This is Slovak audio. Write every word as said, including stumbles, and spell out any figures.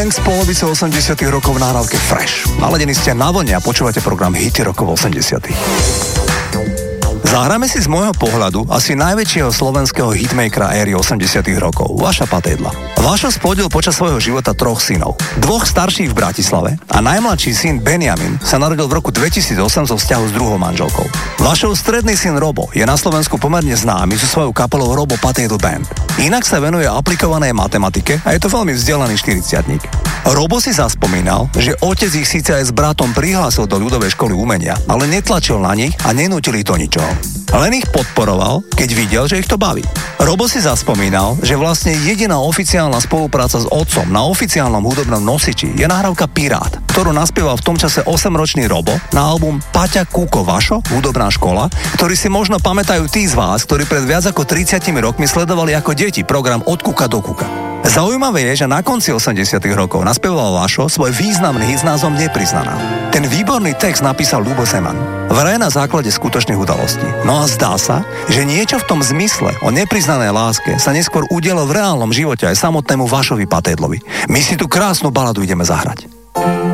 Z polovice osemdesiatych rokov v nahrávke Fresh. Naladení ste na vlne a počúvate program Hity rokov osemdesiatych. Zahráme si z môjho pohľadu asi najväčšieho slovenského hitmakera éry osemdesiatych rokov, Vaša Patejdla. Vašo splodil počas svojho života troch synov. Dvoch starších v Bratislave a najmladší syn Benjamin sa narodil v roku dvetisícosem zo vzťahu s druhou manželkou. Vašov stredný syn Robo je na Slovensku pomerne známy so svojou kapelou Robo Patejdl Band. Inak sa venuje aplikovanej matematike a je to veľmi vzdelaný štyridsiatnik. Robo si zaspomínal, že otec ich síce aj s bratom prihlásil do ľudovej školy umenia, ale netlačil na nich a nenútil ich do ničoho. Len ich podporoval, keď videl, že ich to baví. Robo si zaspomínal, že vlastne jediná oficiálna spolupráca s otcom na oficiálnom hudobnom nosiči je nahrávka Pirát, ktorú naspieval v tom čase osemročný Robo na album Paťa Kúko Vašo, hudobná škola, ktorý si možno pamätajú tí z vás, ktorí pred viac ako tridsiatimi rokmi sledovali ako deti program Od Kuka do Kuka. Zaujímavé je, že na konci osemdesiatych rokov naspieval Vašo svoj významný hit s názvom Nepriznaná. Ten výborný text napísal Ľubo Zeman, vraj na základe skutočných udalostí. No a zdá sa, že niečo v tom zmysle o nepriznanej láske sa neskôr udialo v reálnom živote aj samotnému Vašovi Patejdlovi. My si tú krásnu baladu ideme zahrať.